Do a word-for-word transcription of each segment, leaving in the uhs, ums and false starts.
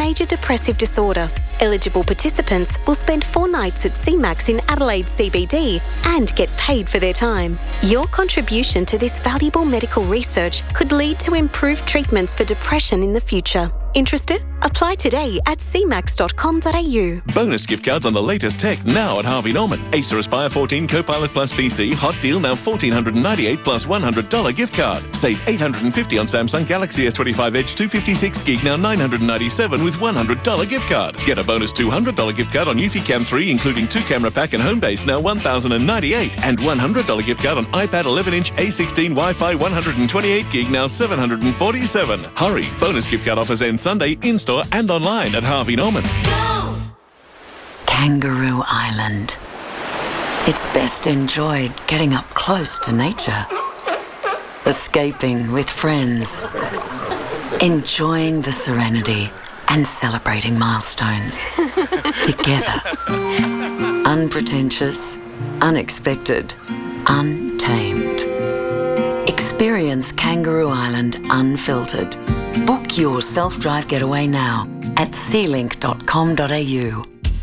major depressive disorder. Eligible participants will spend four nights at C MAX in Adelaide C B D and get paid for their time. Your contribution to this valuable medical research could lead to improved treatments for depression in the future. Interested? Apply today at c max dot com dot a u. Bonus gift cards on the latest tech now at Harvey Norman. Acer Aspire fourteen Copilot Plus P C. Hot deal now one thousand four hundred ninety-eight dollars plus one hundred dollars gift card. Save eight hundred fifty dollars on Samsung Galaxy S twenty-five Edge two hundred fifty-six gig now nine hundred ninety-seven dollars with one hundred dollars gift card. Get a bonus two hundred dollars gift card on Eufy Cam three including two camera pack and home base now one thousand ninety-eight dollars and one hundred dollars gift card on iPad eleven inch A sixteen Wi-Fi one hundred twenty-eight gig now seven hundred forty-seven dollars. Hurry! Bonus gift card offers end Sunday in-store and online at Harvey Norman. Go! Kangaroo Island. It's best enjoyed getting up close to nature. Escaping with friends. Enjoying the serenity and celebrating milestones. Together. Unpretentious, unexpected, untamed. Experience Kangaroo Island unfiltered. Book your self-drive getaway now at c link dot com dot a u.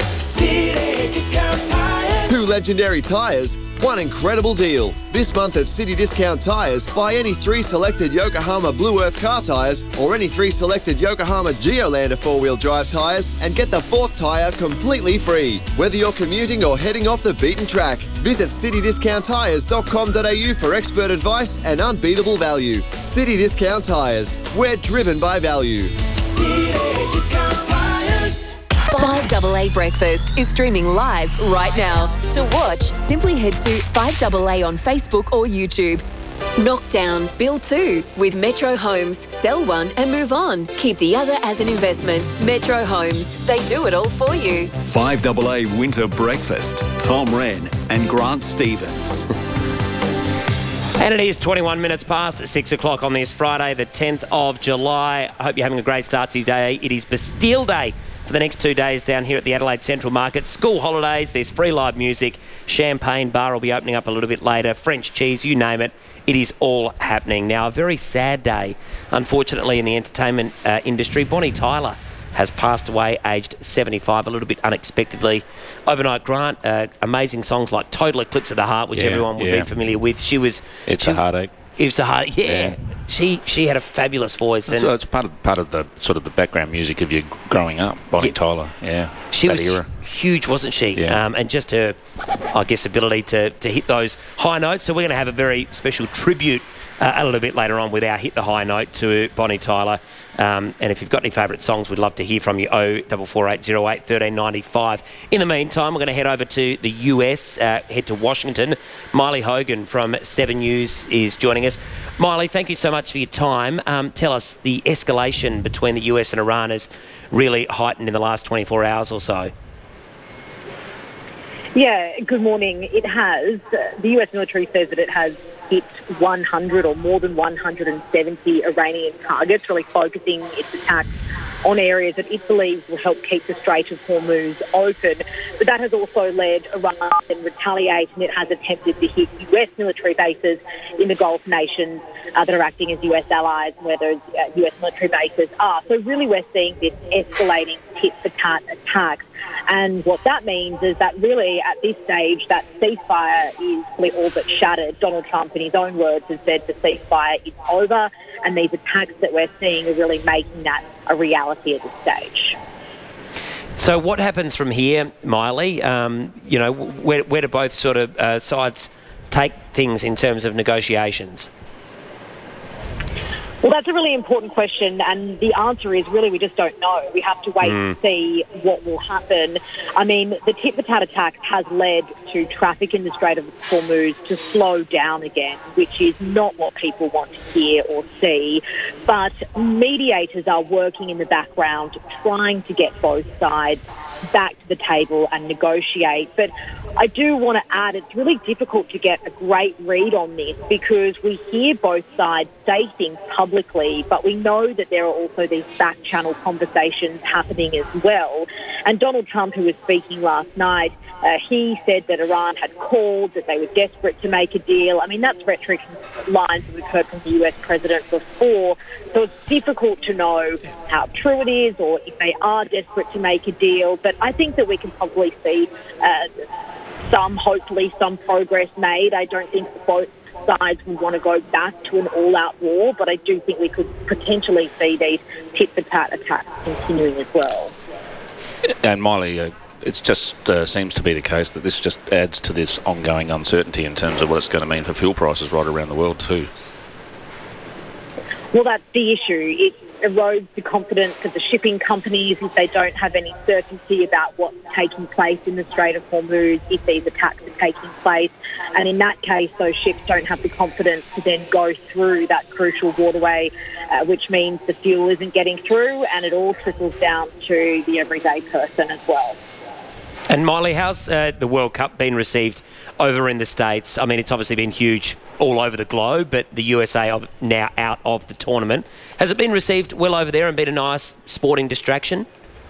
Two legendary tyres, one incredible deal. This month at City Discount Tyres, buy any three selected Yokohama Blue Earth car tyres or any three selected Yokohama Geolander four-wheel drive tyres and get the fourth tyre completely free. Whether you're commuting or heading off the beaten track, visit city discount tyres dot com dot a u for expert advice and unbeatable value. City Discount Tyres, we're driven by value. City Discount Tyres. five A A Breakfast is streaming live right now. To watch, simply head to five A A on Facebook or YouTube. Knock down, build two with Metro Homes. Sell one and move on. Keep the other as an investment. Metro Homes. They do it all for you. five A A Winter Breakfast. Tom Wren and Grant Stevens. And it is twenty-one minutes past six o'clock on this Friday, the tenth of July. I hope you're having a great start to your day. It is Bastille Day for the next two days down here at the Adelaide Central Market. School holidays, there's free live music. Champagne bar will be opening up a little bit later. French cheese, you name it. It is all happening. Now, a very sad day, unfortunately, in the entertainment uh, industry. Bonnie Tyler has passed away, aged seventy-five, a little bit unexpectedly. Overnight Grant, uh, amazing songs like Total Eclipse of the Heart, which Yeah, everyone would yeah. be familiar with. She was... It's she, a heartache. It's a heart, yeah. Yeah. She she had a fabulous voice. And So it's part of part of the sort of the background music of you growing up. Bonnie Yeah. Tyler, yeah. She that was era. huge, wasn't she? Yeah. Um, and just her, I guess, ability to, to hit those high notes. So we're going to have a very special tribute uh, a little bit later on with our Hit the High Note to Bonnie Tyler. Um, and if you've got any favourite songs, we'd love to hear from you. oh four four eight oh eight one three nine five. In the meantime, we're going to head over to the U S, uh, head to Washington. Miley Hogan from Seven News is joining us. Miley, thank you so much for your time. Um, tell us, the escalation between the U S and Iran has really heightened in the last twenty-four hours or so. Yeah, good morning. It has. The U S military says that it has hit one hundred or more than one hundred seventy Iranian targets, really focusing its attacks on areas that it believes will help keep the Strait of Hormuz open. But that has also led Iran to retaliate, and it has attempted to hit U S military bases in the Gulf nations uh, that are acting as U S allies, and where those uh, U S military bases are. So really we're seeing this escalating tit-for-tat attacks. And what that means is that really at this stage that ceasefire is really all but shattered. Donald Trump, in his own words, has said the ceasefire is over, and these attacks that we're seeing are really making that a reality at this stage. So what happens from here, Miley? Um, you know, where, where do both sort of uh, sides take things in terms of negotiations? Well, that's a really important question, and the answer is really we just don't know. We have to wait mm. and see what will happen. I mean, the tit-for-tat attack has led to traffic in the Strait of Hormuz to slow down again, which is not what people want to hear or see. But mediators are working in the background, trying to get both sides back to the table and negotiate. But I do want to add, it's really difficult to get a great read on this because we hear both sides say things publicly, but we know that there are also these back-channel conversations happening as well. And Donald Trump, who was speaking last night, uh, he said that Iran had called, that they were desperate to make a deal. I mean, that's rhetoric lines that we've heard from the U S president before. So it's difficult to know how true it is or if they are desperate to make a deal. But I think that we can probably see uh, some, hopefully, some progress made. I don't think both sides would want to go back to an all-out war, but I do think we could potentially see these tit-for-tat attacks continuing as well. And Miley, uh, it just uh, seems to be the case that this just adds to this ongoing uncertainty in terms of what it's going to mean for fuel prices right around the world too. Well, that's the issue. It erodes the confidence of the shipping companies if they don't have any certainty about what's taking place in the Strait of Hormuz, if these attacks are taking place. And in that case, those ships don't have the confidence to then go through that crucial waterway, uh, which means the fuel isn't getting through, and it all trickles down to the everyday person as well. And Miley, how's uh, the World Cup been received over in the States? I mean, it's obviously been huge all over the globe, but the U S A are now out of the tournament. Has it been received well over there and been a nice sporting distraction?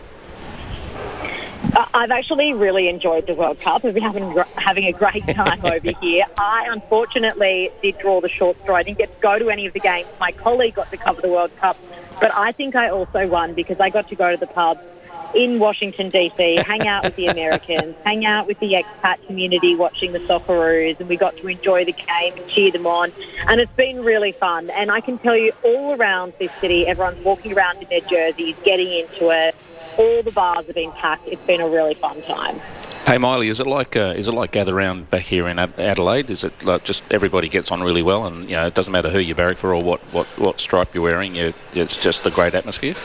Uh, I've actually really enjoyed the World Cup. I've been having, having a great time over here. I, unfortunately, did draw the short straw. I didn't get to go to any of the games. My colleague got to cover the World Cup, but I think I also won because I got to go to the pub in Washington, D C, hang out with the Americans, hang out with the expat community watching the Socceroos, and we got to enjoy the game and cheer them on. And it's been really fun. And I can tell you all around this city, everyone's walking around in their jerseys, getting into it. All the bars have been packed. It's been a really fun time. Hey Miley, is it like uh, is it like gather round back here in Ad- Adelaide? Is it like just everybody gets on really well, and you know it doesn't matter who you barrack for or what, what, what stripe you're wearing? You, it's just a great atmosphere.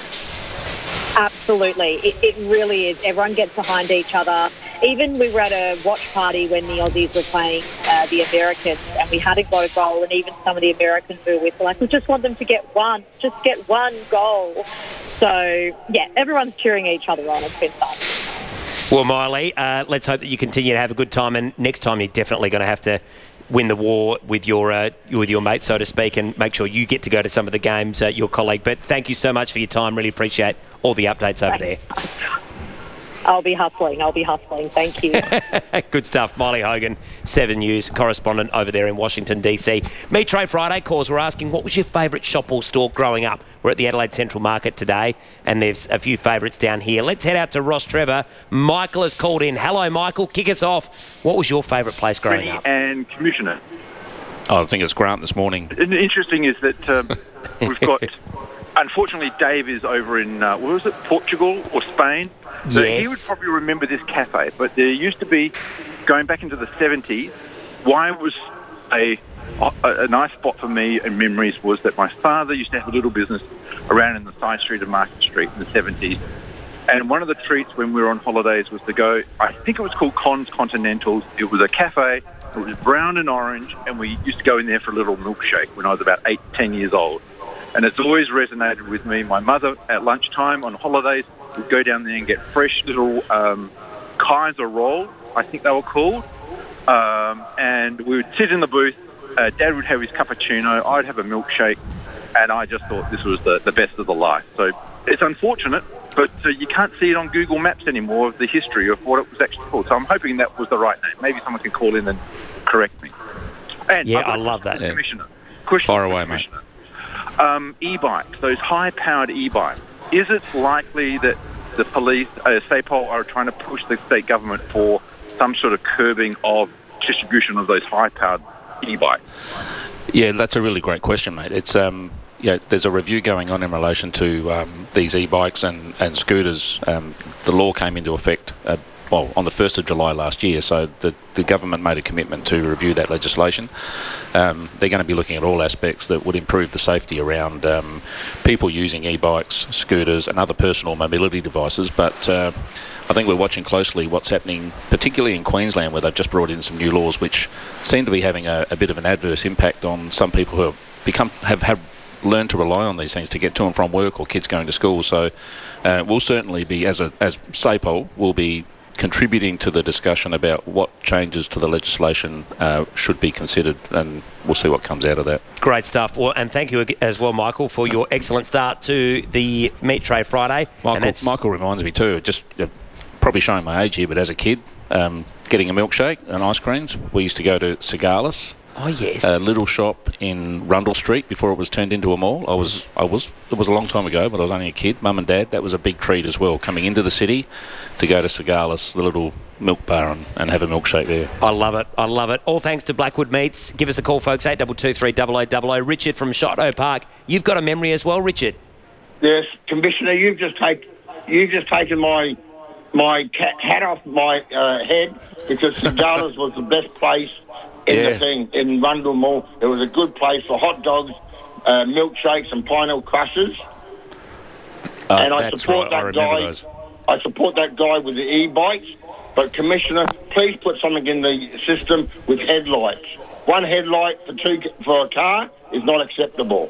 Absolutely. It, it really is. Everyone gets behind each other. Even we were at a watch party when the Aussies were playing uh, the Americans, and we hadn't got a goal, and even some of the Americans we were with were like, we just want them to get one, just get one goal. So, yeah, everyone's cheering each other on. It's been fun. Well, Miley, uh, let's hope that you continue to have a good time, and next time you're definitely going to have to win the war with your uh, with your mate, so to speak, and make sure you get to go to some of the games, uh, your colleague. But thank you so much for your time. Really appreciate all the updates over there. I'll be hustling. I'll be hustling. Thank you. Good stuff. Miley Hogan, Seven News correspondent over there in Washington, D C. Meat Tray Friday calls. We're asking, what was your favourite shop or store growing up? We're at the Adelaide Central Market today, and there's a few favourites down here. Let's head out to Ross Trevor. Michael has called in. Hello, Michael. Kick us off. What was your favourite place growing up? And Commissioner. Oh, I think it's Grant this morning. And interesting is that um, we've got... Unfortunately, Dave is over in, uh, what was it, Portugal or Spain? So yes. He would probably remember this cafe, but there used to be, going back into the seventies, why it was a, a, a nice spot for me and memories was that my father used to have a little business around in the side street of Market Street in the seventies. And one of the treats when we were on holidays was to go, I think it was called Con's Continentals. It was a cafe, it was brown and orange, and we used to go in there for a little milkshake when I was about eight, ten years old. And it's always resonated with me. My mother, at lunchtime on holidays, would go down there and get fresh little um, Kaiser rolls, I think they were called. Um, and we would sit in the booth. Uh, Dad would have his cappuccino. I'd have a milkshake. And I just thought this was the, the best of the life. So it's unfortunate, but uh, you can't see it on Google Maps anymore, of the history of what it was actually called. So I'm hoping that was the right name. Maybe someone can call in and correct me. And yeah, I love that. Commissioner. Question Far away, mate. Um, e-bikes, those high-powered e-bikes, is it likely that the police, uh, SAPOL, are trying to push the state government for some sort of curbing of distribution of those high-powered e-bikes? Yeah, that's a really great question, mate. It's um, yeah, there's a review going on in relation to um, these e-bikes and, and scooters. Um, the law came into effect uh, well, on the first of July last year, so the, the government made a commitment to review that legislation. Um, they're going to be looking at all aspects that would improve the safety around um, people using e-bikes, scooters and other personal mobility devices, but uh, I think we're watching closely what's happening, particularly in Queensland, where they've just brought in some new laws which seem to be having a, a bit of an adverse impact on some people who have become have had learn to rely on these things to get to and from work or kids going to school. So uh, we'll certainly be, as a as SAPOL, we'll be contributing to the discussion about what changes to the legislation uh, should be considered, and we'll see what comes out of that. Great stuff. Well, and thank you as well, Michael, for your excellent start to the Meat Tray Friday. Michael, Michael reminds me too, just uh, probably showing my age here, but as a kid, um, getting a milkshake and ice creams, we used to go to Cigalis. Oh yes, a little shop in Rundle Street before it was turned into a mall. I was, I was, it was a long time ago, but I was only a kid. Mum and Dad, that was a big treat as well. Coming into the city to go to Cigalis, the little milk bar, and, and have a milkshake there. I love it. I love it. All thanks to Blackwood Meats. Give us a call, folks. Eight two two three double oh double oh. Richard from Shotto Park. You've got a memory as well, Richard. Yes, Commissioner. You've just take, you've just taken my my cat, hat off my uh, head, because Cigalis was the best place. In yeah. the thing, in Rundle Mall, it was a good place for hot dogs, uh, milkshakes and pineapple crushers. Uh, and I that's support right. that I guy. those. I support that guy with the e-bikes. But Commissioner, please put something in the system with headlights. One headlight for two for a car is not acceptable.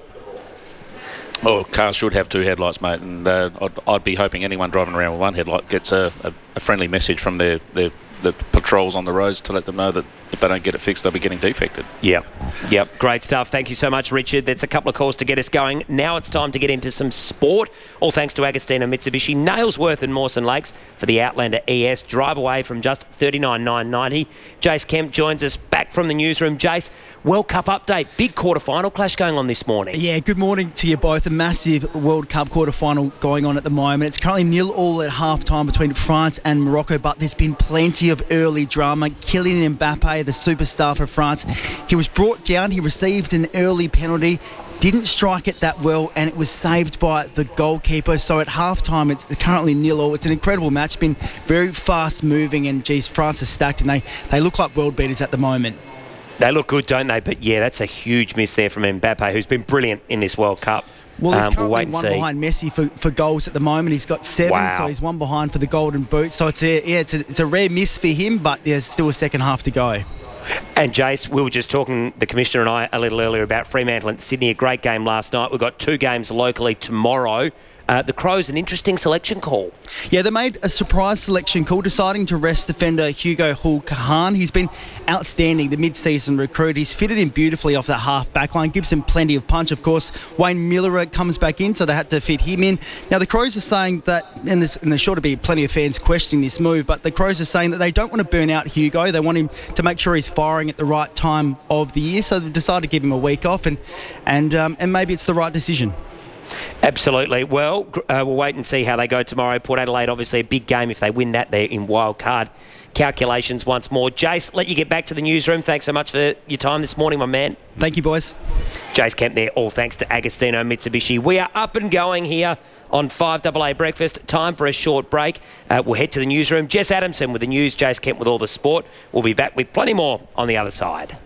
Well, cars should have two headlights, mate, and uh, I'd, I'd be hoping anyone driving around with one headlight gets a, a, a friendly message from their, their the patrols on the roads to let them know that if they don't get it fixed, they'll be getting defected. Yep, yep, great stuff. Thank you so much, Richard. That's a couple of calls to get us going. Now it's time to get into some sport. All thanks to Agostino Mitsubishi, Nailsworth and Mawson Lakes for the Outlander E S. Drive away from just thirty-nine thousand nine hundred ninety. Jace Kemp joins us back from the newsroom. Jace, World Cup update. Big quarter-final clash going on this morning. Yeah, good morning to you both. A massive World Cup quarter-final going on at the moment. It's currently nil all at half-time between France and Morocco, but there's been plenty of early drama. Kylian Mbappe, the superstar for France, he was brought down. He received an early penalty, didn't strike it that well, and it was saved by the goalkeeper. So at halftime, it's currently nil all. It's an incredible match. It's been very fast moving, and geez, France is stacked, and they, they look like world beaters at the moment. They look good, don't they? But yeah, that's a huge miss there from Mbappe, who's been brilliant in this World Cup. Well, he's um, currently we'll wait and one see. behind Messi for, for goals at the moment. He's got seven, wow. so he's one behind for the Golden Boot. So it's a yeah, it's a, it's a rare miss for him, but there's still a second half to go. And Jace, we were just talking, the Commissioner and I, a little earlier about Fremantle and Sydney. A great game last night. We've got two games locally tomorrow. Uh, the Crows, an interesting selection call. Yeah, they made a surprise selection call, deciding to rest defender Hugo Hull-Kahan. He's been outstanding, the mid-season recruit. He's fitted in beautifully off that half back line, gives him plenty of punch. Of course, Wayne Miller comes back in, so they had to fit him in. Now, the Crows are saying that, and there's, and there's sure to be plenty of fans questioning this move, but the Crows are saying that they don't want to burn out Hugo. They want him to make sure he's firing at the right time of the year, so they've decided to give him a week off, and, and, um, and maybe it's the right decision. Absolutely. Well, uh, we'll wait and see how they go tomorrow. Port Adelaide, obviously a big game if they win that. They're in wild card calculations once more. Jace, let you get back to the newsroom. Thanks so much for your time this morning, my man. Thank you, boys. Jace Kemp there, all thanks to Agostino Mitsubishi. We are up and going here on five A A Breakfast. Time for a short break. Uh, we'll head to the newsroom. Jess Adamson with the news, Jace Kemp with all the sport. We'll be back with plenty more on the other side.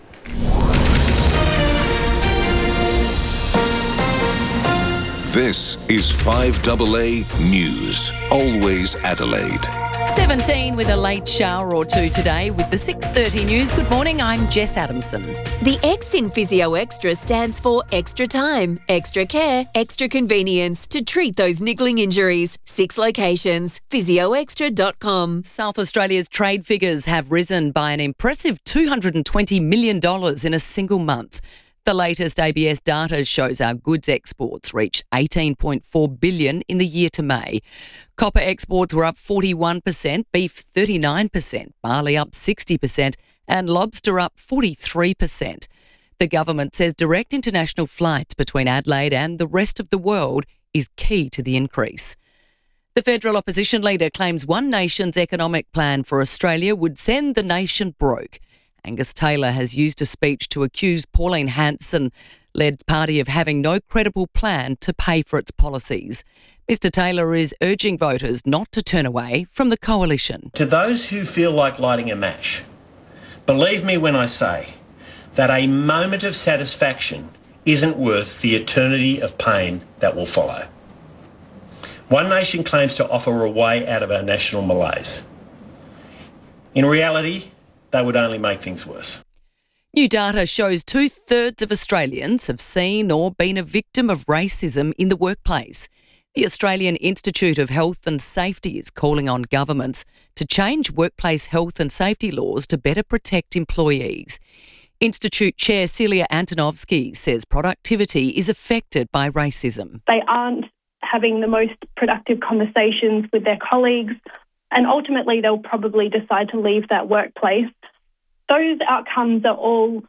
This is five A A News. Always Adelaide. seventeen with a late shower or two today with the six thirty news. Good morning, I'm Jess Adamson. The X in Physio Extra stands for extra time, extra care, extra convenience to treat those niggling injuries. Six locations, physio extra dot com. South Australia's trade figures have risen by an impressive two hundred twenty million dollars in a single month. The latest A B S data shows our goods exports reached eighteen point four billion dollars in the year to May. Copper exports were up forty-one percent, beef thirty-nine percent, barley up sixty percent and lobster up forty-three percent. The government says direct international flights between Adelaide and the rest of the world is key to the increase. The federal opposition leader claims One Nation's economic plan for Australia would send the nation broke. Angus Taylor has used a speech to accuse Pauline Hanson-led party of having no credible plan to pay for its policies. Mister Taylor is urging voters not to turn away from the coalition. To those who feel like lighting a match, believe me when I say that a moment of satisfaction isn't worth the eternity of pain that will follow. One Nation claims to offer a way out of our national malaise. In reality, they would only make things worse. New data shows two-thirds of Australians have seen or been a victim of racism in the workplace. The Australian Institute of Health and Safety is calling on governments to change workplace health and safety laws to better protect employees. Institute Chair Celia Antonovsky says productivity is affected by racism. They aren't having the most productive conversations with their colleagues, and ultimately they'll probably decide to leave that workplace. Those outcomes are all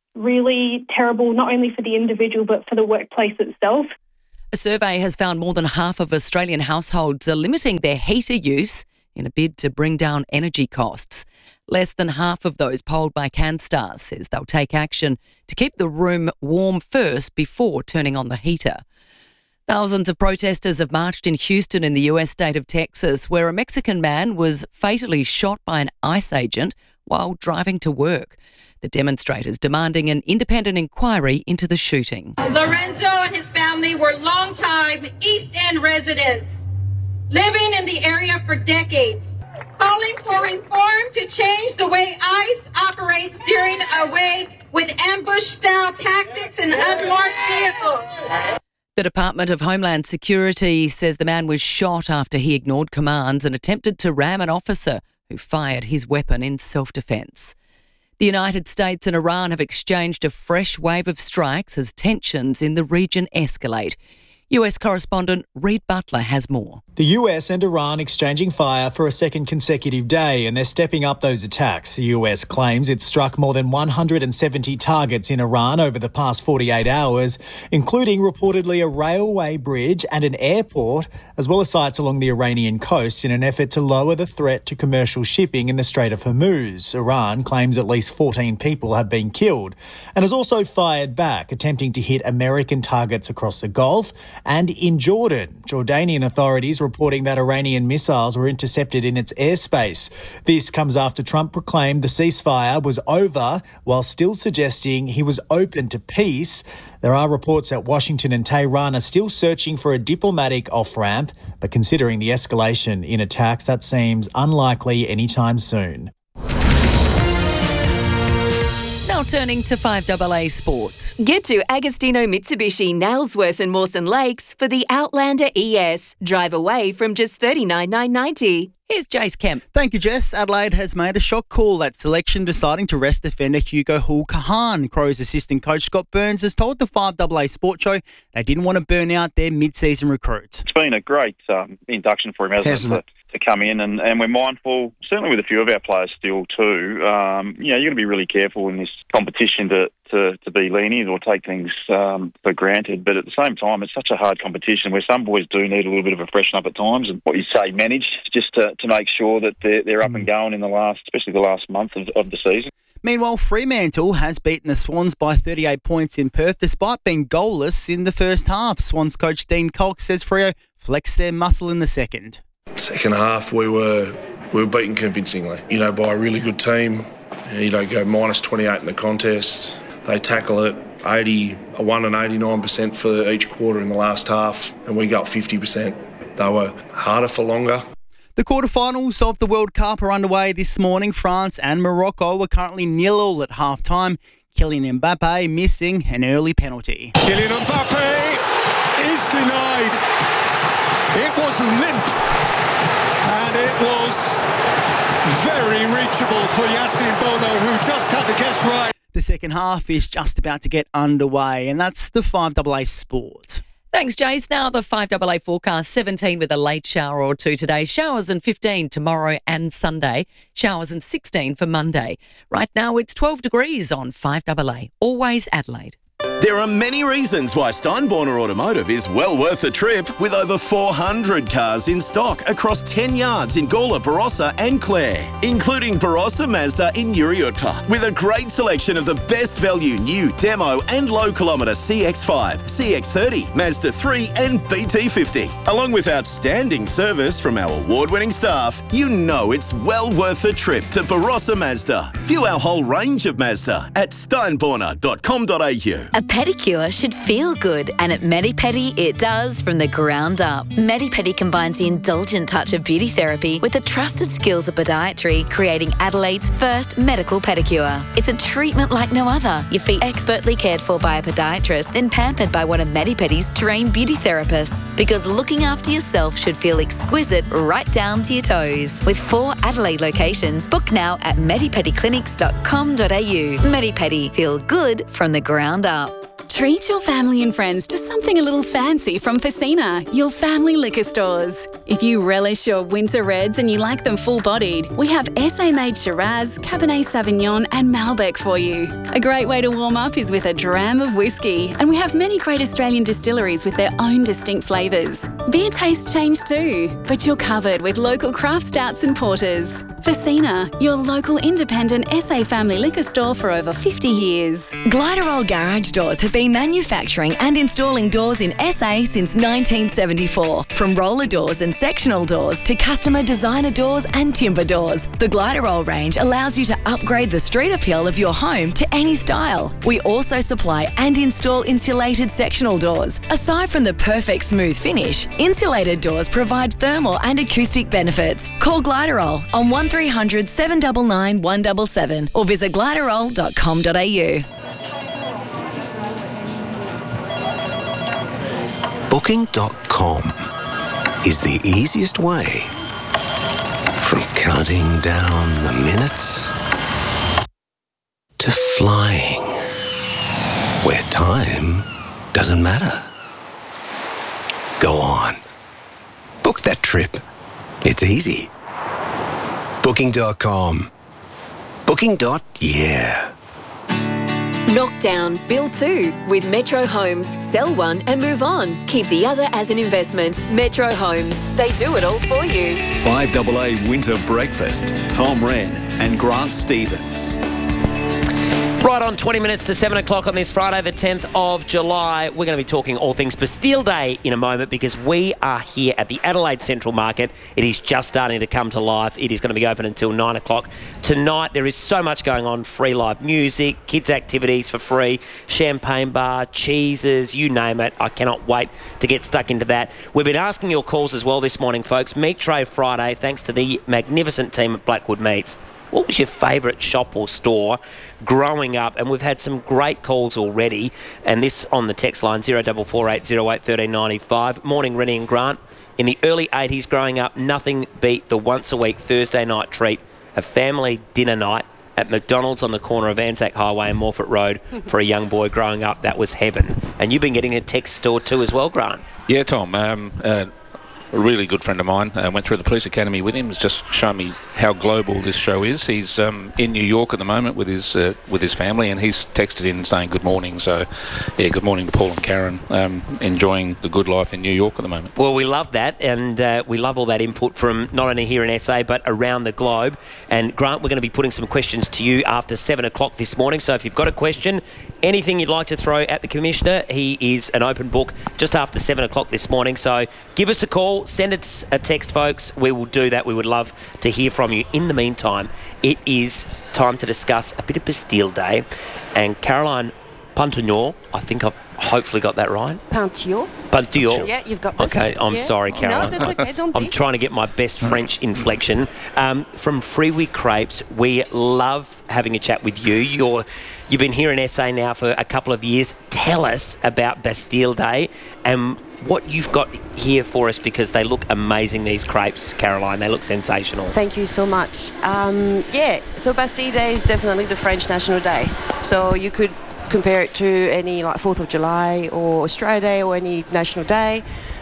really terrible, not only for the individual but for the workplace itself. A survey has found more than half of Australian households are limiting their heater use in a bid to bring down energy costs. Less than half of those polled by CanStar says they'll take action to keep the room warm first before turning on the heater. Thousands of protesters have marched in Houston in the U S state of Texas, where a Mexican man was fatally shot by an ICE agent while driving to work. The demonstrators demanding an independent inquiry into the shooting. Lorenzo and his family were longtime East End residents, living in the area for decades, calling for reform to change the way ICE operates during a wave with ambush-style tactics and unmarked vehicles. The Department of Homeland Security says the man was shot after he ignored commands and attempted to ram an officer who fired his weapon in self-defence. The United States and Iran have exchanged a fresh wave of strikes as tensions in the region escalate. U S correspondent Reid Butler has more. The U S and Iran exchanging fire for a second consecutive day, and they're stepping up those attacks. The U S claims it struck more than one hundred seventy targets in Iran over the past forty-eight hours, including reportedly a railway bridge and an airport, as well as sites along the Iranian coast in an effort to lower the threat to commercial shipping in the Strait of Hormuz. Iran claims at least fourteen people have been killed and has also fired back, attempting to hit American targets across the Gulf and in Jordan. Jordanian authorities reporting that Iranian missiles were intercepted in its airspace. This comes after Trump proclaimed the ceasefire was over while still suggesting he was open to peace. There are reports that Washington and Tehran are still searching for a diplomatic off-ramp, but considering the escalation in attacks, that seems unlikely anytime soon. Now turning to five A A Sport. Get to Agostino Mitsubishi, Nailsworth and Mawson Lakes for the Outlander E S. Drive away from just thirty-nine thousand nine hundred ninety dollars. Here's Jace Kemp. Thank you, Jess. Adelaide has made a shock call at selection, deciding to rest defender Hugo Hull-Kahan. Crows assistant coach Scott Burns has told the five A A Sport Show they didn't want to burn out their mid-season recruit. It's been a great um, induction for him, hasn't, hasn't it? To, to come in, and, and we're mindful, certainly with a few of our players still too, um, you know, you're going to be really careful in this competition to, to, to be lenient or take things um, for granted. But at the same time, it's such a hard competition where some boys do need a little bit of a freshen up at times, and what you say, manage, just to, to make sure that they're, they're up mm. and going in the last, especially the last month of, of the season. Meanwhile, Fremantle has beaten the Swans by thirty-eight points in Perth, despite being goalless in the first half. Swans coach Dean Cox says Freo flexed their muscle in the second. Second half, we were we were beaten convincingly, you know, by a really good team. You know, go minus twenty-eight in the contest. They tackle it eighty-one and eighty-nine percent for each quarter in the last half, and we got fifty percent. They were harder for longer. The quarterfinals of the World Cup are underway this morning. France and Morocco are currently nil-all at half-time. Kylian Mbappe missing an early penalty. Kylian Mbappe is denied. It was limp, and it was very reachable for Yassine Bono, who just had the guess right. The second half is just about to get underway, and that's the five A A Sport. Thanks, Jace. Now the five A A forecast, seventeen with a late shower or two today, showers and fifteen tomorrow and Sunday, showers and sixteen for Monday. Right now it's twelve degrees on five A A, always Adelaide. There are many reasons why Steinborner Automotive is well worth a trip, with over four hundred cars in stock across ten yards in Gawler, Barossa and Clare, including Barossa Mazda in Uriutpa, with a great selection of the best value new, demo and low kilometre C X five, C X thirty, Mazda three and B T fifty. Along with outstanding service from our award-winning staff, you know it's well worth a trip to Barossa Mazda. View our whole range of Mazda at steinborner dot com dot a u. A pedicure should feel good, and at Medi-Pedi it does from the ground up. Medi-Pedi combines the indulgent touch of beauty therapy with the trusted skills of podiatry, creating Adelaide's first medical pedicure. It's a treatment like no other. Your feet expertly cared for by a podiatrist, then pampered by one of Medi-Pedi's trained beauty therapists. Because looking after yourself should feel exquisite right down to your toes. With four Adelaide locations, book now at medipedi clinics dot com dot a u. Medi-Pedi, feel good from the ground up. Treat your family and friends to something a little fancy from Facina, your family liquor stores. If you relish your winter reds and you like them full-bodied, we have S A-made Shiraz, Cabernet Sauvignon and Malbec for you. A great way to warm up is with a dram of whiskey, and we have many great Australian distilleries with their own distinct flavours. Beer tastes change too, but you're covered with local craft stouts and porters. Facina, your local independent S A family liquor store for over fifty years. Gliderol garage doors have been manufacturing and installing doors in S A since nineteen seventy-four. From roller doors and sectional doors to customer designer doors and timber doors, the Gliderol range allows you to upgrade the street appeal of your home to any style. We also supply and install insulated sectional doors. Aside from the perfect smooth finish, insulated doors provide thermal and acoustic benefits. Call Gliderol on one three hundred seven nine nine one seven seven or visit gliderol dot com dot a u. Booking dot com is the easiest way from counting down the minutes to flying, where time doesn't matter. Go on. Book that trip. It's easy. Booking dot com. Booking. Yeah. Knock down, build two with Metro Homes. Sell one and move on. Keep the other as an investment. Metro Homes. They do it all for you. five A A Winter Breakfast. Tom Wren and Grant Stevens. Right on, twenty minutes to seven o'clock on this Friday, the tenth of July. We're going to be talking all things Bastille Day in a moment because we are here at the Adelaide Central Market. It is just starting to come to life. It is going to be open until nine o'clock tonight. There is so much going on. Free live music, kids' activities for free, champagne bar, cheeses, you name it. I cannot wait to get stuck into that. We've been asking your calls as well this morning, folks. Meat Tray Friday, thanks to the magnificent team at Blackwood Meats. What was your favourite shop or store growing up? And we've had some great calls already. And this on the text line, zero four four eight zero eight one three nine five. Morning, Rennie and Grant. In the early eighties growing up, nothing beat the once-a-week Thursday night treat, a family dinner night at McDonald's on the corner of Anzac Highway and Morfett Road. For a young boy growing up, that was heaven. And you've been getting a text store too as well, Grant. Yeah, Tom. Um, uh, a really good friend of mine. I uh, went through the police academy with him. He's just shown me how global this show is. He's um, in New York at the moment with his uh, with his family, and he's texted in saying good morning. So, yeah, good morning to Paul and Karen. Um, enjoying the good life in New York at the moment. Well, we love that, and uh, we love all that input from not only here in S A but around the globe. And Grant, we're going to be putting some questions to you after seven o'clock this morning. So if you've got a question, anything you'd like to throw at the Commissioner, he is an open book just after seven o'clock this morning. So give us a call, send us a text, folks. We will do that. We would love to hear from you. In the meantime, it is time to discuss a bit of Bastille Day. And Caroline Puntignor, I think I've hopefully got that right. Puntignor. Puntignor. Yeah, you've got this. Okay, I'm yeah. sorry, Caroline. No, that's okay. Don't I'm be. trying to get my best French inflection. Um, from Freeway Crepes, we love having a chat with you. You're, you've been here in S A now for a couple of years. Tell us about Bastille Day and what you've got here for us, because they look amazing, these crepes, Caroline. They look sensational. Thank you so much. Um, yeah, so Bastille Day is definitely the French National Day. So you could compare it to any like fourth of July or Australia Day or any national day.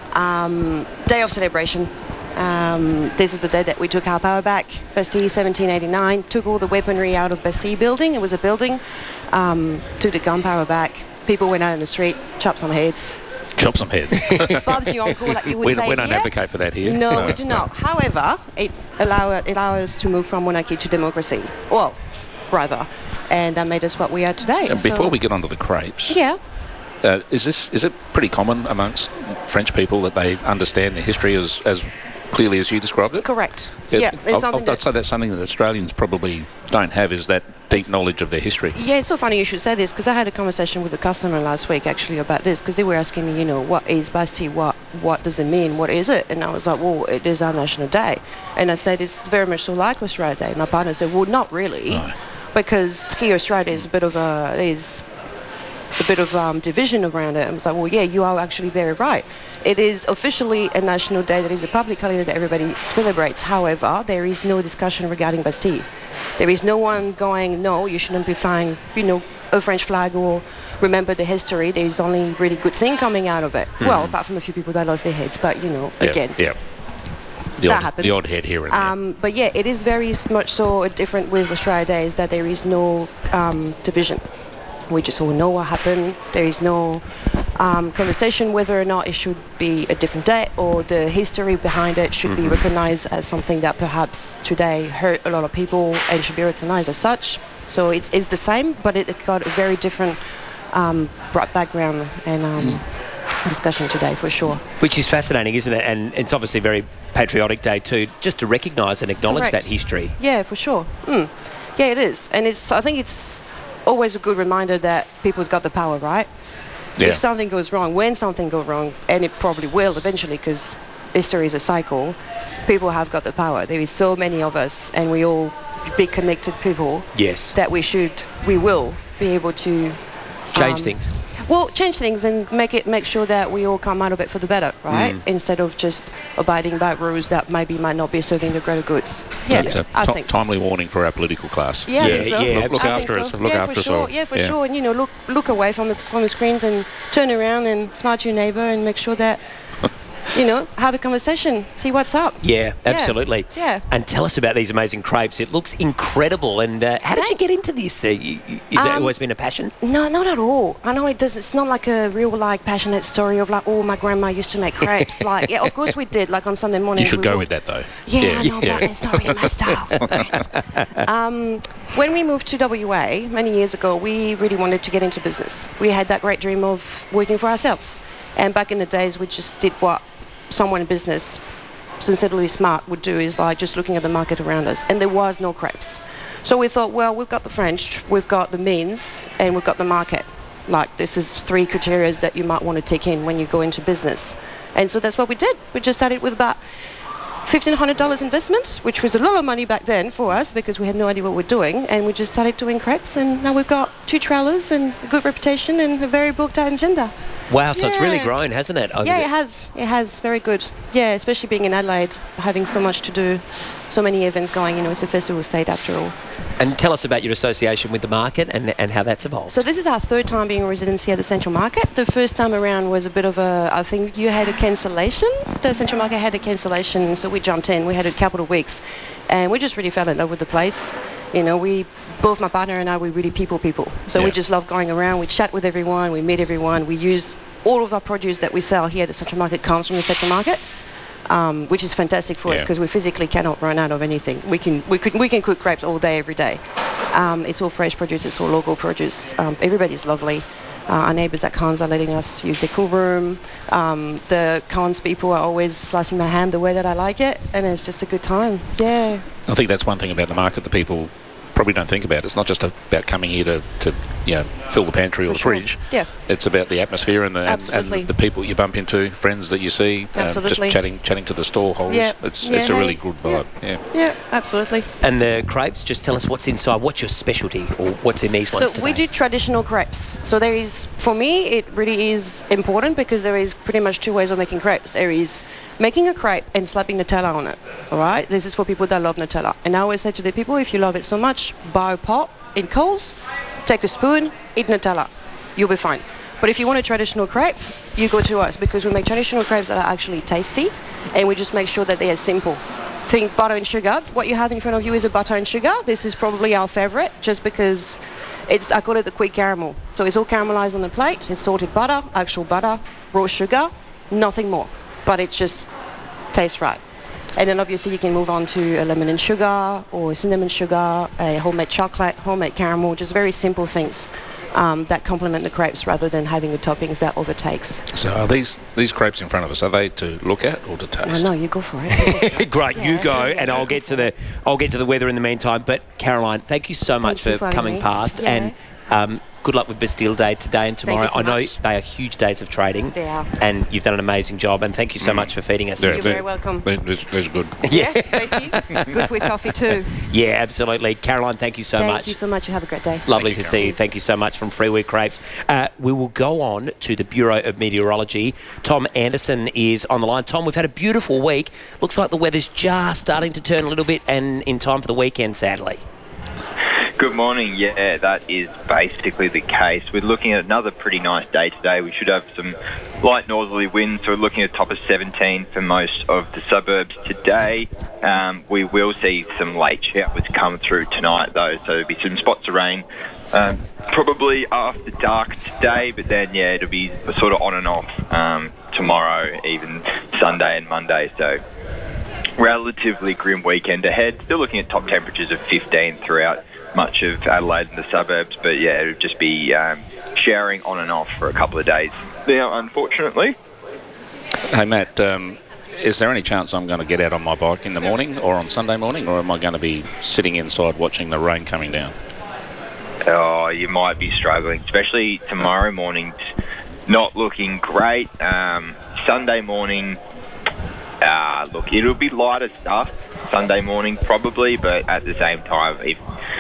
Um, day of celebration. Um, this is the day that we took our power back. Bastille seventeen eighty-nine, took all the weaponry out of Bastille building. It was a building. Um, took the gunpowder back. People went out in the street, chopped some heads. Chop some heads. Bob's your uncle, like you would we, say we don't here. advocate for that here. No, no. we do not. However, it allow it allow us to move from monarchy to democracy. Well, rather, and that made us what we are today. And so, before we get onto the crepes, yeah, uh, is this is it pretty common amongst French people that they understand the history as as clearly as you described it? Correct. Yeah, it's I'll, something I'll, that- I'd say that's something that Australians probably don't have, is that deep knowledge of their history. Yeah, it's so funny you should say this, because I had a conversation with a customer last week actually about this, because they were asking me, you know, what is Bastille? What what does it mean? What is it? And I was like, well, it is our national day. And I said, it's very much so like Australia Day. My partner said, well, not really, No. because here Australia is a bit of a is a bit of um, division around it. I was like, well, yeah, you are actually very right. It is officially a national day that is a public holiday that everybody celebrates. However, there is no discussion regarding Bastille. There is no one going, no, you shouldn't be flying, you know, a French flag or remember the history. There is only really good thing coming out of it. Mm. Well, apart from a few people that lost their heads, but, you know, Yeah, again. Yeah. The That odd, happens. the odd head here and there. Um, but yeah, it is very s- much so different with Australia Day, is that there is no um, division. We just all know what happened. There is no um, conversation whether or not it should be a different day or the history behind it should be recognized as something that perhaps today hurt a lot of people and should be recognized as such. So it's, it's the same, but it, it got a very different um, broad background and um, discussion today for sure. Which is fascinating, isn't it? And it's obviously a very patriotic day too, just to recognise and acknowledge Correct. that history. Yeah, for sure. Mm. Yeah, it is. And it's. I think it's always a good reminder that people's got the power, right? Yeah. If something goes wrong, when something goes wrong, and it probably will eventually, because history is a cycle, people have got the power. There is so many of us, and we all big connected people. Yes. That we should, we will be able to Change um, things. Well, change things and make it make sure that we all come out of it for the better, right? Mm. Instead of just abiding by rules that maybe might not be serving the greater goods. Yeah, That's a I ti- think. timely warning for our political class. Yeah, I think so. Look, look I after think us. so. Look yeah, after for us sure. all. Yeah, for sure. And you know, look look away from the from the screens and turn around and smile to your neighbour and make sure that you know, have a conversation, see what's up. Yeah, absolutely. Yeah. And tell us about these amazing crepes. It looks incredible. And uh, how did you get into this? Uh, you, you- is that Um, always been a passion? No, not at all. I know it does. It's not like a real like passionate story of like, oh, my grandma used to make crepes. Like, yeah, of course we did. Like on Sunday morning. You should we go will- with that though. Yeah, I know, but it's not really my style. um, when we moved to W A many years ago, we really wanted to get into business. We had that great dream of working for ourselves. And back in the days, we just did what someone in business, sincerely smart, would do, is like just looking at the market around us. And there was no crepes. So we thought, well, we've got the French, we've got the means, and we've got the market. Like, this is three criteria that you might want to take in when you go into business. And so that's what we did. We just started with about fifteen hundred dollars investment, which was a lot of money back then for us because we had no idea what we're doing. And we just started doing crepes, and now we've got two trailers and a good reputation and a very booked out agenda. Wow, so it's really Yeah. grown, hasn't it? over Yeah, the- it has. It has. Very good. Yeah, especially being in Adelaide, having so much to do, so many events going. You know, it's a festival state after all. And tell us about your association with the market and, and how that's evolved. So this is our third time being in residency at the Central Market. The first time around was a bit of a, I think you had a cancellation. The Central Market had a cancellation, so we jumped in. We had a couple of weeks, and we just really fell in love with the place. You know, we, both my partner and I, we really people people. So we Yeah. just love going around. We chat with everyone. We meet everyone. We use all of our produce that we sell here at the Central Market comes from the Central Market. Um, which is fantastic for us Yeah. because we physically cannot run out of anything. We can we could we can cook crepes all day every day. Um, it's all fresh produce. It's all local produce. Um, everybody's lovely. Uh, our neighbours at Cairns are letting us use their cool room. Um, the Cairns people are always slicing my ham the way that I like it, and it's just a good time. Yeah. I think that's one thing about the market that people probably don't think about. It's not just about coming here to, to you know, fill the pantry or For the sure. fridge. Yeah. It's about the atmosphere and the and, Absolutely. and the people you bump into, friends that you see, um, just Absolutely. chatting chatting to the stall holders. Yeah. It's Yeah, it's a really hey. good vibe. Yeah. Yeah, absolutely. And the crepes, just tell us what's inside. What's your specialty or what's in these ones So today? we do traditional crepes. So there is, for me, it really is important because there is pretty much two ways of making crepes. There is making a crepe and slapping Nutella on it. All right, this is for people that love Nutella. And I always say to the people, if you love it so much, buy a pot in Coles, take a spoon, eat Nutella. You'll be fine. But if you want a traditional crepe, you go to us because we make traditional crepes that are actually tasty, and we just make sure that they are simple. Think butter and sugar. What you have in front of you is a butter and sugar. This is probably our favorite just because it's, I call it the quick caramel. So it's all caramelized on the plate. It's salted butter, actual butter, raw sugar, nothing more. But it just tastes right. And then obviously you can move on to a lemon and sugar or cinnamon sugar, a homemade chocolate, homemade caramel, just very simple things. um, that complement the crepes rather than having the toppings that overtakes. So are these these crepes in front of us, are they to look at or to taste? No, no, you go for it. Great, Yeah, you go, yeah, and yeah, I'll go get to the I'll get to the weather in the meantime. But Caroline, thank you so much Thank you for for coming having me. past, Yeah. and um, good luck with Bastille Day today and Thank you tomorrow. so I know much. they are huge days of trading. They are. And you've done an amazing job, and thank you so much for feeding us. Yeah, You're they- very welcome. they- That's that's good. Yeah, tasty. Good with coffee too. Yeah, absolutely. Caroline, thank you so Thank much. you so much. You have a great day. Lovely to see you. Thank you so much from Freeway Crepes. Uh, we will go on to the Bureau of Meteorology. Tom Anderson is on the line. Tom, we've had a beautiful week. Looks like the weather's just starting to turn a little bit, and in time for the weekend, sadly. Good morning. Yeah, that is basically the case. We're looking at another pretty nice day today. We should have some light northerly winds, so we're looking at a top of seventeen for most of the suburbs today. Um, we will see some late showers come through tonight, though, so there'll be some spots of rain. Um, probably after dark today, but then, yeah, it'll be sort of on and off um, tomorrow, even Sunday and Monday, so relatively grim weekend ahead. Still looking at top temperatures of fifteen throughout much of Adelaide and the suburbs, but yeah, it'll just be um, showering on and off for a couple of days now, unfortunately. Hey, Matt, um, is there any chance I'm going to get out on my bike in the morning or on Sunday morning, or am I going to be sitting inside watching the rain coming down? Oh, you might be struggling, especially tomorrow morning. Not looking great. Um, Sunday morning, uh, look, it'll be lighter stuff Sunday morning probably, but at the same time, if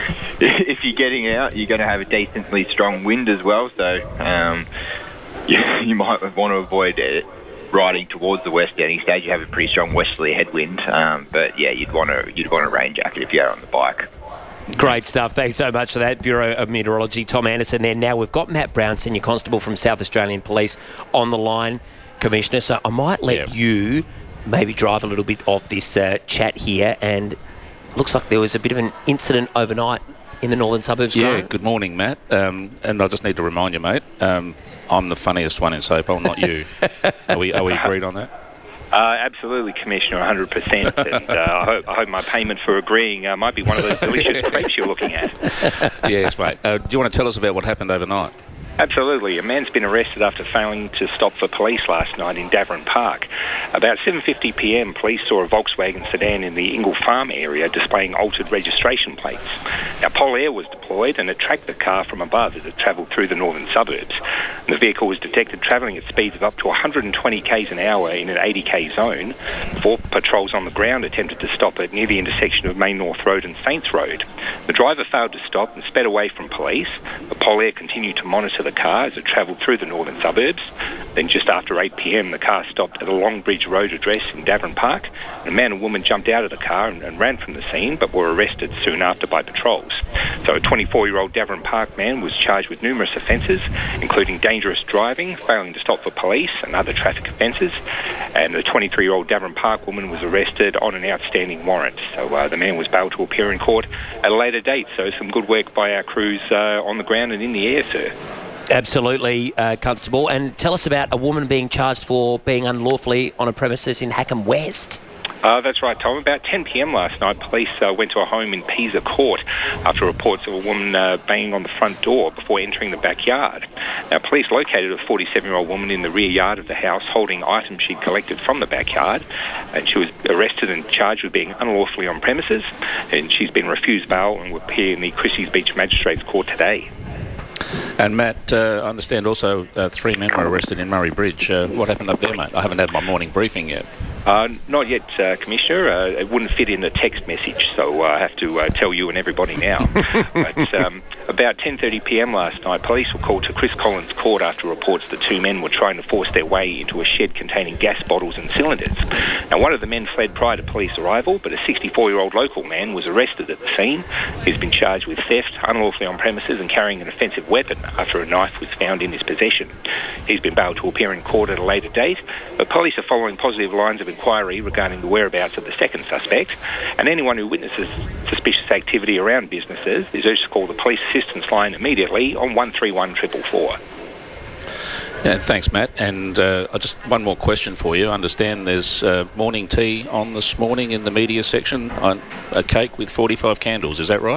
if you're getting out, you're going to have a decently strong wind as well, so um, you, you might want to avoid it. Riding towards the west at any stage, you have a pretty strong westerly headwind, um, but yeah, you'd want to you'd want a rain jacket if you're on the bike. Great stuff. Thanks so much for that, Bureau of Meteorology. Tom Anderson there. Now we've got Matt Brown, Senior Constable from South Australian Police, on the line, Commissioner. So I might let you maybe drive a little bit of this uh, chat here. And looks like there was a bit of an incident overnight in the northern suburbs. Yeah, Grant. good morning, Matt. Um, and I just need to remind you, mate, um, I'm the funniest one in Sapole, not you. Are we, are we agreed on that? Uh, absolutely, Commissioner, one hundred percent. And uh, I, hope, I hope my payment for agreeing uh, might be one of those delicious crepes you're looking at. Yes, mate. Uh, do you want to tell us about what happened overnight? Absolutely. A man's been arrested after failing to stop for police last night in Davern Park. About seven fifty p m, police saw a Volkswagen sedan in the Ingle Farm area displaying altered registration plates. Now, Pol Air was deployed and it tracked the car from above as it travelled through the northern suburbs. And the vehicle was detected travelling at speeds of up to one hundred twenty k's an hour in an eighty k zone. Four patrols on the ground attempted to stop it near the intersection of Main North Road and Saints Road. The driver failed to stop and sped away from police, but Pol Air continued to monitor the car as it travelled through the northern suburbs. Then just after eight p m, the car stopped at a Longbridge Road address in Davern Park. And a man and woman jumped out of the car and, and ran from the scene, but were arrested soon after by patrols. So a twenty-four-year-old Davern Park man was charged with numerous offences, including dangerous driving, failing to stop for police and other traffic offences. And the twenty-three-year-old Davern Park woman was arrested on an outstanding warrant. So uh, the man was bailed to appear in court at a later date. So some good work by our crews uh, on the ground and in the air, sir. Absolutely, uh, Constable. And tell us about a woman being charged for being unlawfully on a premises in Hackham West. Uh, that's right, Tom. About ten p m last night, police uh, went to a home in Pisa Court after reports of a woman uh, banging on the front door before entering the backyard. Now, police located a forty-seven-year-old woman in the rear yard of the house holding items she'd collected from the backyard, and she was arrested and charged with being unlawfully on premises, and she's been refused bail and will appear in the Christie's Beach Magistrates Court today. And Matt, uh, I understand also uh, three men were arrested in Murray Bridge. Uh, what happened up there, mate? I haven't had my morning briefing yet. Uh, not yet, uh, Commissioner. Uh, it wouldn't fit in a text message, so uh, I have to uh, tell you and everybody now. But um, about ten thirty p m last night, police were called to Chris Collins Court after reports that two men were trying to force their way into a shed containing gas bottles and cylinders. Now, one of the men fled prior to police arrival, but a sixty-four-year-old local man was arrested at the scene. He's been charged with theft, unlawfully on premises, and carrying an offensive weapon after a knife was found in his possession. He's been bailed to appear in court at a later date, but police are following positive lines of inquiry regarding the whereabouts of the second suspect, and anyone who witnesses suspicious activity around businesses is urged to call the police assistance line immediately on one three one four four four. Yeah, thanks, Matt. And uh, I just one more question for you. I understand there's uh, morning tea on this morning in the media section, on a cake with forty-five candles. Is that right?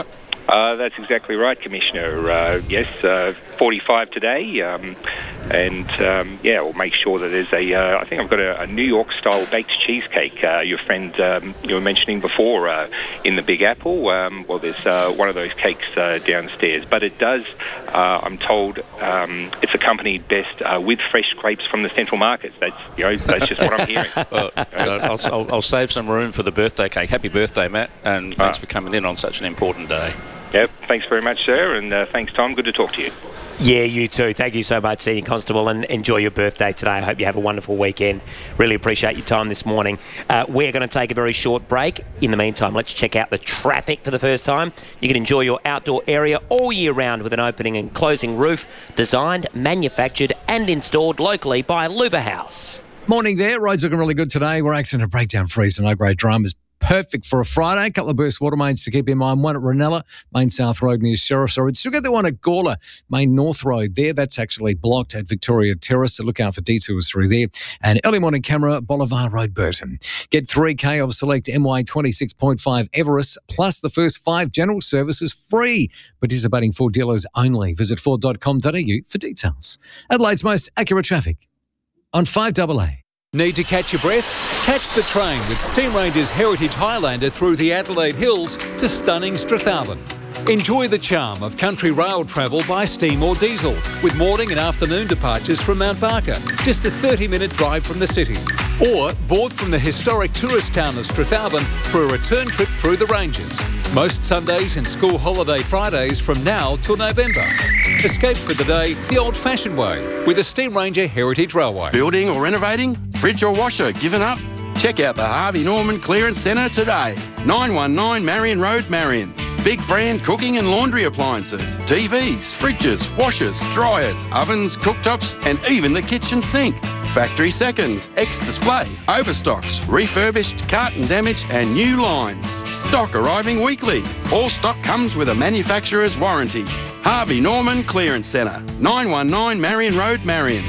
Uh, that's exactly right, Commissioner. Uh, yes, uh, forty-five today, um, and um, yeah, we'll make sure that there's a. Uh, I think I've got a, a New York-style baked cheesecake. Uh, your friend um, you were mentioning before uh, in the Big Apple. Um, well, there's uh, one of those cakes uh, downstairs, but it does. Uh, I'm told um, it's accompanied best uh, with fresh grapes from the Central Markets. That's you know that's just what I'm hearing. Well, I'll, I'll, I'll save some room for the birthday cake. Happy birthday, Matt, and thanks Ah. for coming in on such an important day. Yep, thanks very much, sir, and uh, thanks, Tom. Good to talk to you. Yeah, you too. Thank you so much, Senior Constable, and enjoy your birthday today. I hope you have a wonderful weekend. Really appreciate your time this morning. Uh, we're going to take a very short break. In the meantime, let's check out the traffic for the first time. You can enjoy your outdoor area all year round with an opening and closing roof, designed, manufactured and installed locally by Luba House. Morning there. Roads looking really good today. We're accident breakdown free, so no great dramas. Perfect for a Friday. A couple of burst water mains to keep in mind. One at Ranella, Main South Road near Sheriff's Road. Still got the one at Gawler, Main North Road there. That's actually blocked at Victoria Terrace, so look out for detours through there. And early morning camera, Bolivar Road, Burton. Get three K of select M Y twenty-six point five Everest, plus the first five general services free. Participating Ford dealers only. Visit ford dot com dot a u for details. Adelaide's most accurate traffic on five A A. Need to catch your breath? Catch the train with Steam Ranger's Heritage Highlander through the Adelaide Hills to stunning Strathalbyn. Enjoy the charm of country rail travel by steam or diesel, with morning and afternoon departures from Mount Barker, just a thirty minute drive from the city. Or board from the historic tourist town of Strathalbyn for a return trip through the ranges. Most Sundays and school holiday Fridays from now till November. Escape for the day the old-fashioned way with the Steam Ranger Heritage Railway. Building or renovating? Fridge or washer given up? Check out the Harvey Norman Clearance Centre today. nine one nine Marion Road, Marion. Big brand cooking and laundry appliances, T Vs, fridges, washers, dryers, ovens, cooktops, and even the kitchen sink. Factory seconds, ex-display, overstocks, refurbished, carton damage, and new lines. Stock arriving weekly. All stock comes with a manufacturer's warranty. Harvey Norman Clearance Centre, nine one nine Marion Road, Marion.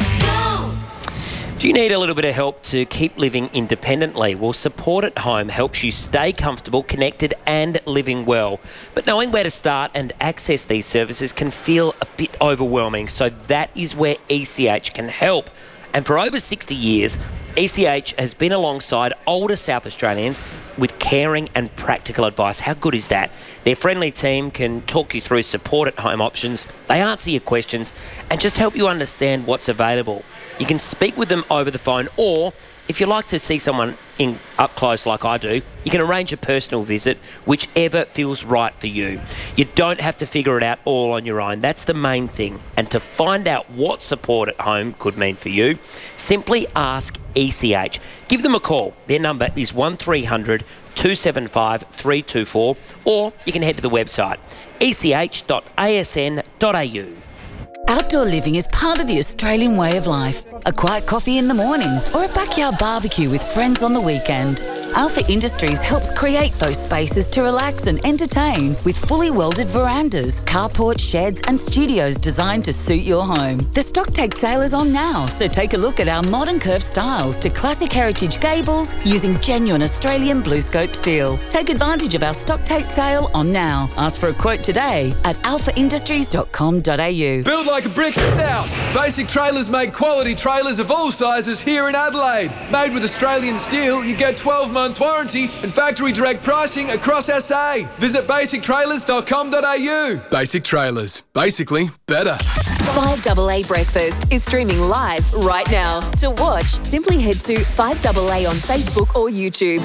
Do you need a little bit of help to keep living independently? Well, Support at Home helps you stay comfortable, connected and living well. But knowing where to start and access these services can feel a bit overwhelming, so that is where E C H can help. And for over sixty years, E C H has been alongside older South Australians with caring and practical advice. How good is that? Their friendly team can talk you through support at home options. They answer your questions and just help you understand what's available. You can speak with them over the phone, or if you like to see someone in up close like I do, you can arrange a personal visit, whichever feels right for you. You don't have to figure it out all on your own. That's the main thing. And to find out what support at home could mean for you, simply ask E C H. Give them a call. Their number is one three hundred two seven five three two four, or you can head to the website e c h dot a s n dot a u. Outdoor living is part of the Australian way of life. A quiet coffee in the morning or a backyard barbecue with friends on the weekend. Alpha Industries helps create those spaces to relax and entertain with fully welded verandas, carport, sheds and studios designed to suit your home. The stock take sale is on now, so take a look at our modern curved styles to classic heritage gables using genuine Australian blue scope steel. Take advantage of our stock take sale on now. Ask for a quote today at alpha industries dot com dot a u. Build like a brick house. Basic Trailers make quality trailers of all sizes here in Adelaide. Made with Australian steel, you get twelve months warranty and factory direct pricing across S A. Visit basic trailers dot com dot a u. Basic Trailers. Basically better. five A A Breakfast is streaming live right now. To watch, simply head to five A A on Facebook or YouTube.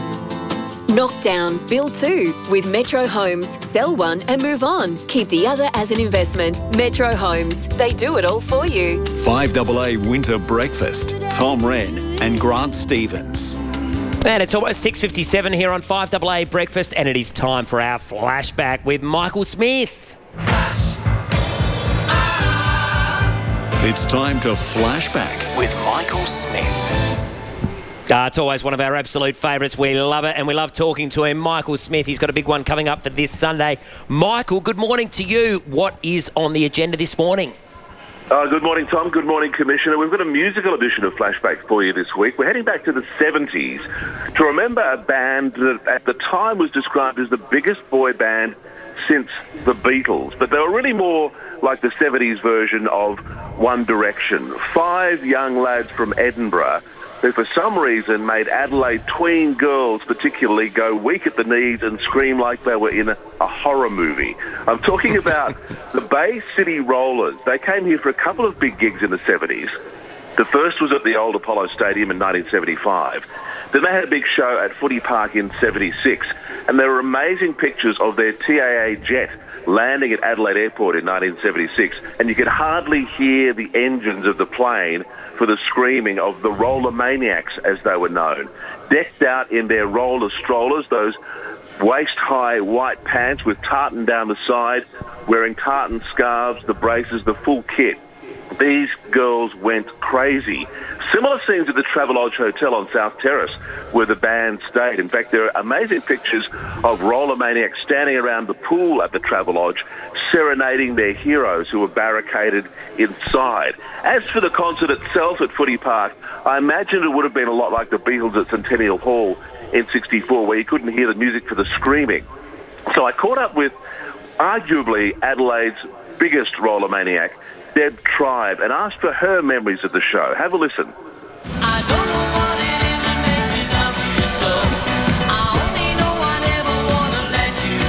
Knock down, build two with Metro Homes. Sell one and move on. Keep the other as an investment. Metro Homes. They do it all for you. five A A Winter Breakfast. Tom Wren and Grant Stevens. And it's almost six fifty-seven here on five A A Breakfast, and it is time for our flashback with Michael Smith. It's time to flashback with Michael Smith. Uh, it's always one of our absolute favourites. We love it, and we love talking to him. Michael Smith, he's got a big one coming up for this Sunday. Michael, good morning to you. What is on the agenda this morning? Uh, good morning, Tom. Good morning, Commissioner. We've got a musical edition of Flashback for you this week. We're heading back to the seventies to remember a band that at the time was described as the biggest boy band since the Beatles, but they were really more like the seventies version of One Direction. Five young lads from Edinburgh who for some reason made Adelaide tween girls particularly go weak at the knees and scream like they were in a, a horror movie. I'm talking about the Bay City Rollers. They came here for a couple of big gigs in the seventies. The first was at the old Apollo Stadium in nineteen seventy-five. Then they had a big show at Footy Park in seventy-six, and there were amazing pictures of their T A A jet landing at Adelaide Airport in nineteen seventy-six, and you could hardly hear the engines of the plane for the screaming of the Roller Maniacs, as they were known. Decked out in their roller strollers, those waist-high white pants with tartan down the side, wearing tartan scarves, the braces, the full kit. These girls went crazy. Similar scenes at the Travelodge Hotel on South Terrace where the band stayed. In fact, there are amazing pictures of Roller Maniacs standing around the pool at the Travelodge, serenading their heroes who were barricaded inside. As for the concert itself at Footy Park, I imagine it would have been a lot like the Beatles at Centennial Hall in sixty-four, where you couldn't hear the music for the screaming. So I caught up with arguably Adelaide's biggest Roller Maniac, Deb Tribe, and asked for her memories of the show. Have a listen. I don't know what it is that makes me love you so. I only know I never want to let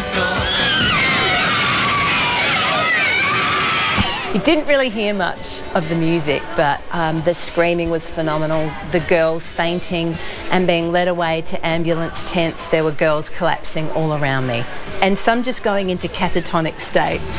you go. You didn't really hear much of the music, but um, the screaming was phenomenal. The girls fainting and being led away to ambulance tents. There were girls collapsing all around me, and some just going into catatonic states.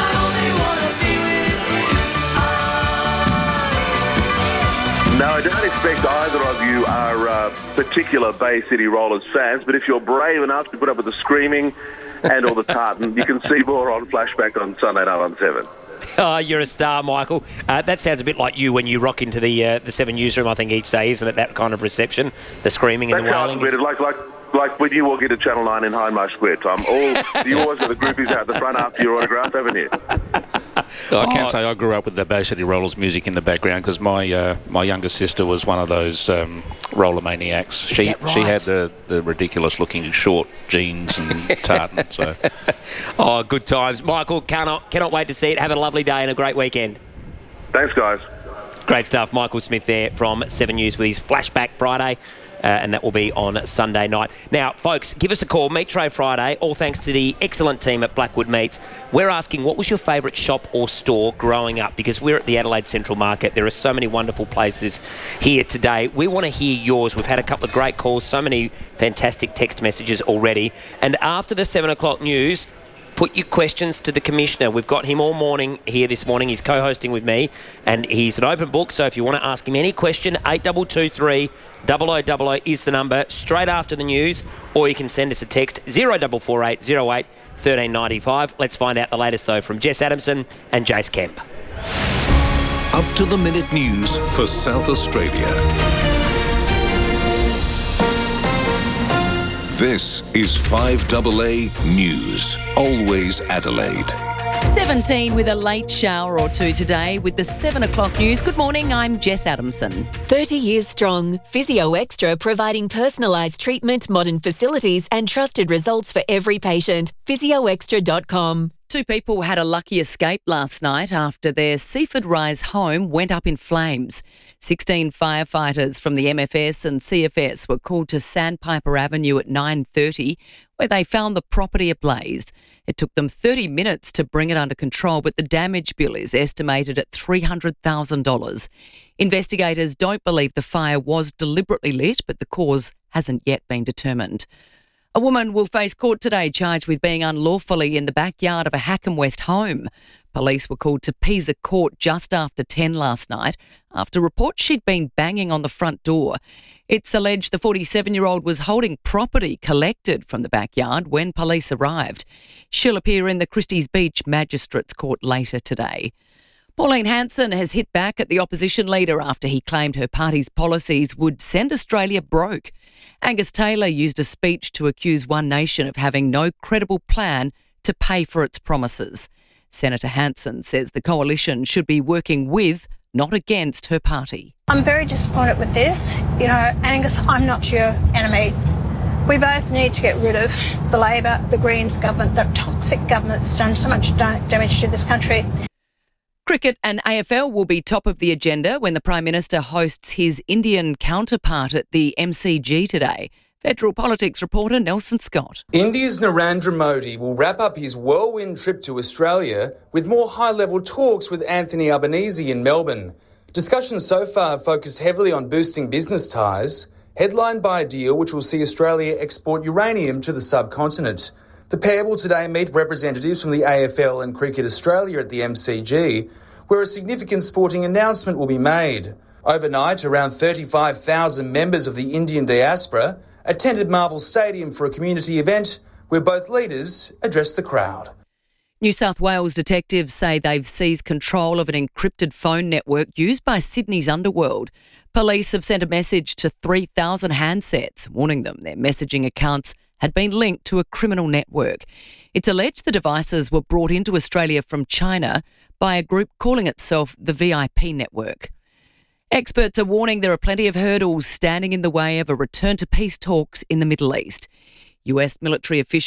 No, I don't expect either of you are uh, particular Bay City Rollers fans, but if you're brave enough to put up with the screaming and all the tartan, you can see more on Flashback on Sunday night on seven. Oh, you're a star, Michael. Uh, that sounds a bit like you when you rock into the uh, the Seven Newsroom, I think, each day, isn't it? That kind of reception, the screaming and that the wailing. Is... Like, like, like when you walk into Channel nine in Hindmarsh Square, Tom. All, you always got the groupies out the front after your autograph, haven't you? I can't say I grew up with the Bay City Rollers music in the background because my uh, my younger sister was one of those um, roller maniacs. Is she that right? she had the, the ridiculous looking short jeans and tartan. So, oh, good times, Michael. Cannot cannot wait to see it. Have a lovely day and a great weekend. Thanks, guys. Great stuff, Michael Smith there from Seven News with his Flashback Friday. Uh, and that will be on Sunday night. Now, folks, give us a call. Meat Tray Friday, all thanks to the excellent team at Blackwood Meats. We're asking, what was your favourite shop or store growing up? Because we're at the Adelaide Central Market. There are so many wonderful places here today. We want to hear yours. We've had a couple of great calls, so many fantastic text messages already. And after the seven o'clock news, put your questions to the Commissioner. We've got him all morning here this morning. He's co-hosting with me, and he's an open book. So if you want to ask him any question, eight two two three, double oh double oh is the number, straight after the news, or you can send us a text, zero four four eight zero eight one three nine five. Let's find out the latest, though, from Jess Adamson and Jace Kemp. Up to the minute news for South Australia. This is five A A News, always Adelaide. seventeen with a late shower or two today with the seven o'clock news. Good morning, I'm Jess Adamson. thirty years strong. Physio Extra providing personalised treatment, modern facilities and trusted results for every patient. physio extra dot com. Two people had a lucky escape last night after their Seaford Rise home went up in flames. sixteen firefighters from the M F S and C F S were called to Sandpiper Avenue at nine thirty, where they found the property ablaze. It took them thirty minutes to bring it under control, but the damage bill is estimated at three hundred thousand dollars. Investigators don't believe the fire was deliberately lit, but the cause hasn't yet been determined. A woman will face court today charged with being unlawfully in the backyard of a Hackham West home. Police were called to Pisa Court just after ten last night after reports she'd been banging on the front door. It's alleged the forty-seven-year-old was holding property collected from the backyard when police arrived. She'll appear in the Christie's Beach Magistrates Court later today. Pauline Hanson has hit back at the opposition leader after he claimed her party's policies would send Australia broke. Angus Taylor used a speech to accuse One Nation of having no credible plan to pay for its promises. Senator Hanson says the coalition should be working with, not against, her party. I'm very disappointed with this. You know, Angus, I'm not your enemy. We both need to get rid of the Labor, the Greens government, the toxic government that's done so much da- damage to this country. Cricket and A F L will be top of the agenda when the Prime Minister hosts his Indian counterpart at the M C G today. Federal Politics reporter Nelson Scott. India's Narendra Modi will wrap up his whirlwind trip to Australia with more high-level talks with Anthony Albanese in Melbourne. Discussions so far have focused heavily on boosting business ties, headlined by a deal which will see Australia export uranium to the subcontinent. The pair will today meet representatives from the A F L and Cricket Australia at the M C G, where a significant sporting announcement will be made. Overnight, around thirty-five thousand members of the Indian diaspora attended Marvel Stadium for a community event where both leaders addressed the crowd. New South Wales detectives say they've seized control of an encrypted phone network used by Sydney's underworld. Police have sent a message to three thousand handsets, warning them their messaging accounts had been linked to a criminal network. It's alleged the devices were brought into Australia from China by a group calling itself the V I P Network. Experts are warning there are plenty of hurdles standing in the way of a return to peace talks in the Middle East. U S military officials